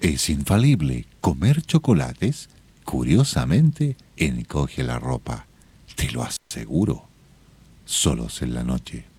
Es infalible. Comer chocolates, curiosamente, encoge la ropa. Te lo aseguro. Solos en la noche.